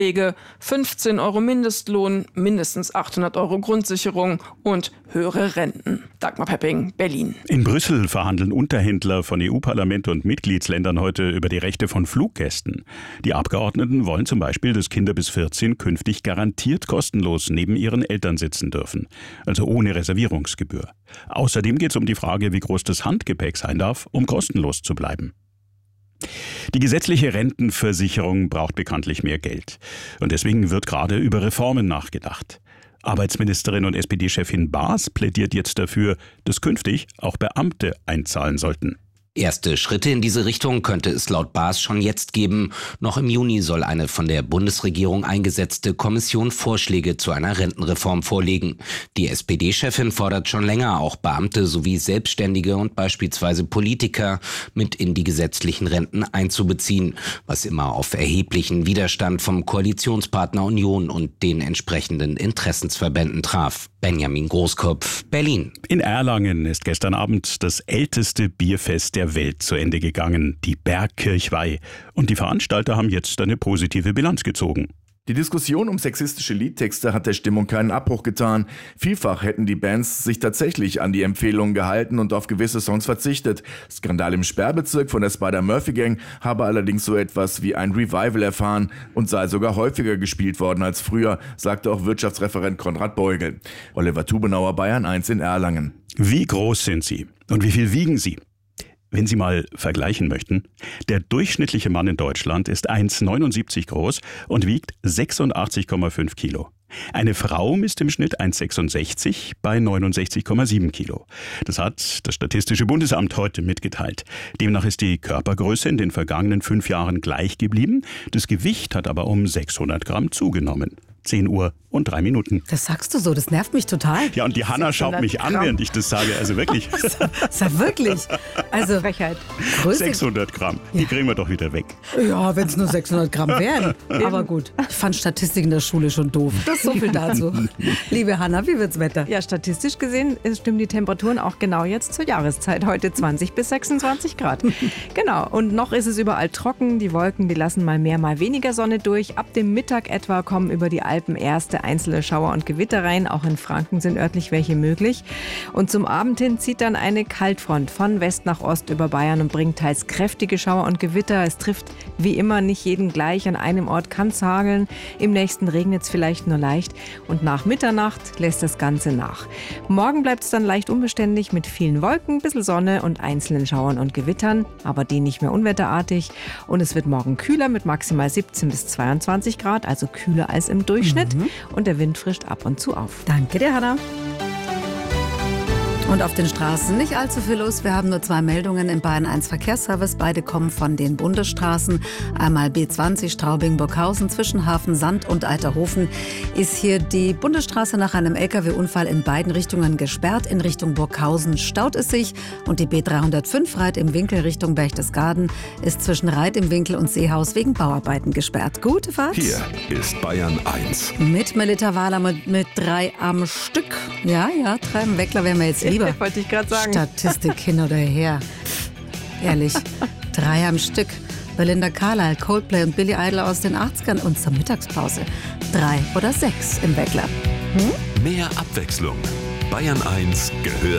Wege, 15 € Mindestlohn, mindestens 800 € Grundsicherung und höhere Renten. Dagmar Pepping, Berlin. In Brüssel verhandeln Unterhändler von EU-Parlament und Mitgliedsländern heute über die Rechte von Fluggästen. Die Abgeordneten wollen zum Beispiel, dass Kinder bis 14 künftig garantiert kostenlos neben ihren Eltern sitzen dürfen, also ohne Reservierungsgebühr. Außerdem geht es um die Frage, wie groß das Handgepäck sein darf, um kostenlos zu bleiben. Die gesetzliche Rentenversicherung braucht bekanntlich mehr Geld. Und deswegen wird gerade über Reformen nachgedacht. Arbeitsministerin und SPD-Chefin Baas plädiert jetzt dafür, dass künftig auch Beamte einzahlen sollten. Erste Schritte in diese Richtung könnte es laut Baas schon jetzt geben. Noch im Juni soll eine von der Bundesregierung eingesetzte Kommission Vorschläge zu einer Rentenreform vorlegen. Die SPD-Chefin fordert schon länger, auch Beamte sowie Selbstständige und beispielsweise Politiker mit in die gesetzlichen Renten einzubeziehen, was immer auf erheblichen Widerstand vom Koalitionspartner Union und den entsprechenden Interessensverbänden traf. Benjamin Großkopf, Berlin. In Erlangen ist gestern Abend das älteste Bierfest der Welt zu Ende gegangen, die Bergkirchweih. Und die Veranstalter haben jetzt eine positive Bilanz gezogen. Die Diskussion um sexistische Liedtexte hat der Stimmung keinen Abbruch getan. Vielfach hätten die Bands sich tatsächlich an die Empfehlungen gehalten und auf gewisse Songs verzichtet. Skandal im Sperrbezirk von der Spider-Murphy-Gang habe allerdings so etwas wie ein Revival erfahren und sei sogar häufiger gespielt worden als früher, sagte auch Wirtschaftsreferent Konrad Beugel. Oliver Tubenauer, Bayern 1 in Erlangen. Wie groß sind sie und wie viel wiegen sie? Wenn Sie mal vergleichen möchten, der durchschnittliche Mann in Deutschland ist 1,79 groß und wiegt 86,5 Kilo. Eine Frau misst im Schnitt 1,66 bei 69,7 Kilo. Das hat das Statistische Bundesamt heute mitgeteilt. Demnach ist die Körpergröße in den vergangenen 5 Jahren gleich geblieben. Das Gewicht hat aber um 600 Gramm zugenommen. 10 Uhr und 3 Minuten. Das sagst du so, das nervt mich total. Ja, und die Hanna schaut mich an, während ich das sage. Also wirklich. Sag wirklich. Also Frechheit. 600 Gramm, die kriegen wir doch wieder weg. Ja, wenn es nur 600 Gramm wären. Aber gut, ich fand Statistik in der Schule schon doof. Das ist so viel dazu. Liebe Hanna, wie wird's Wetter? Ja, statistisch gesehen stimmen die Temperaturen auch genau jetzt zur Jahreszeit. Heute 20 bis 26 Grad. Genau, und noch ist es überall trocken. Die Wolken, die lassen mal mehr, mal weniger Sonne durch. Ab dem Mittag etwa kommen über die Alpen erste einzelne Schauer und Gewitter rein. Auch in Franken sind örtlich welche möglich. Und zum Abend hin zieht dann eine Kaltfront von West nach Ost über Bayern und bringt teils kräftige Schauer und Gewitter. Es trifft wie immer nicht jeden gleich. An einem Ort kann es hageln, im nächsten regnet es vielleicht nur leicht. Und nach Mitternacht lässt das Ganze nach. Morgen bleibt es dann leicht unbeständig mit vielen Wolken, ein bisschen Sonne und einzelnen Schauern und Gewittern, aber die nicht mehr unwetterartig. Und es wird morgen kühler mit maximal 17 bis 22 Grad, also kühler als im Durchschnitt. Und der Wind frischt ab und zu auf. Danke dir, Hanna. Und auf den Straßen nicht allzu viel los. Wir haben nur 2 Meldungen im Bayern 1 Verkehrsservice. Beide kommen von den Bundesstraßen. Einmal B20 Straubing-Burghausen zwischen Hafensand und Eiterhofen ist hier die Bundesstraße nach einem LKW-Unfall in beiden Richtungen gesperrt. In Richtung Burghausen staut es sich. Und die B305 Reit im Winkel Richtung Berchtesgaden ist zwischen Reit im Winkel und Seehaus wegen Bauarbeiten gesperrt. Gute Fahrt. Hier ist Bayern 1. Mit Melita Wahler mit 3 am Stück. Ja, 3 am Weckler wären wir jetzt lieber. Wollte ich gerade sagen. Statistik hin oder her. Ehrlich, 3 am Stück. Belinda Carlisle, Coldplay und Billy Idol aus den 80ern und zur Mittagspause. 3 oder 6 im Weckler. Mehr Abwechslung. Bayern 1 gehört